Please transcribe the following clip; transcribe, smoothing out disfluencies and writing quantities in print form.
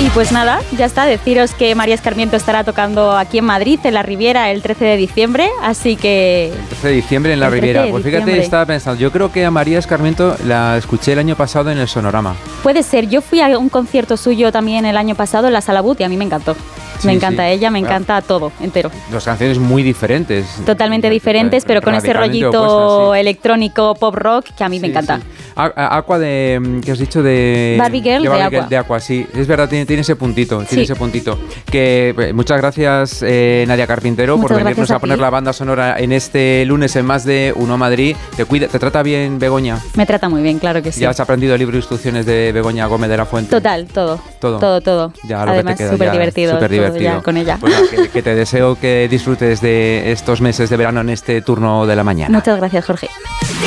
Y pues nada, ya está, deciros que María Escarmiento estará tocando aquí en Madrid, en la Riviera, el 13 de diciembre, así que... El 13 de diciembre en la Riviera. Pues fíjate, estaba pensando, yo creo que a María Escarmiento la escuché el año pasado en el Sonorama. Puede ser, yo fui a un concierto suyo también el año pasado en la Sala But y a mí me encantó. Me encanta ella, me encanta todo, entero. Dos canciones muy diferentes. Totalmente diferentes, pero con ese rollito electrónico, pop rock, que a mí me encanta. Sí. Aqua de... ¿qué has dicho? De Barbie Girl de Aqua. De Aqua, sí. Es verdad, tiene ese puntito. Tiene ese puntito. Que, muchas gracias, Nadia Carpintero, por venirnos a poner la banda sonora en este lunes en Más de Uno Madrid. ¿Te trata bien Begoña? Me trata muy bien, claro que sí. ¿Ya has aprendido el libro de instrucciones de Begoña Gómez de la Fuente? Total, todo. Ya lo Además, que te queda. Súper divertido ya con ella. Pues que te deseo que disfrutes de estos meses de verano en este turno de la mañana. Muchas gracias, Jorge.